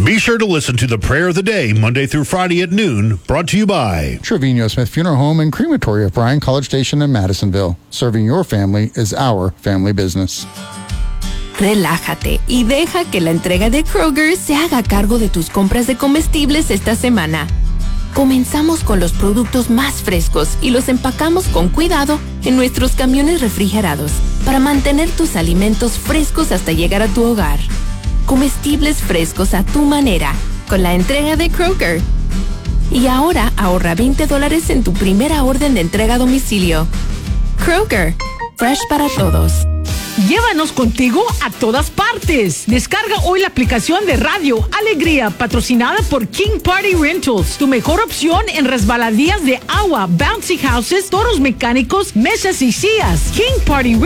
Be sure to listen to the Prayer of the Day Monday through Friday at noon, brought to you by Trevino Smith Funeral Home and Crematory of Bryan College Station in Madisonville. Serving your family is our family business. Relájate y deja que la entrega de Kroger se haga cargo de tus compras de comestibles esta semana. Comenzamos con los productos más frescos y los empacamos con cuidado en nuestros camiones refrigerados para mantener tus alimentos frescos hasta llegar a tu hogar. Comestibles frescos a tu manera, con la entrega de Kroger. Y ahora ahorra $20 en tu primera orden de entrega a domicilio. Kroger, fresh para todos. Llévanos contigo a todas partes. Descarga hoy la aplicación de Radio Alegría, patrocinada por King Party Rentals, tu mejor opción en resbaladillas de agua, bouncy houses, toros mecánicos, mesas y sillas. King Party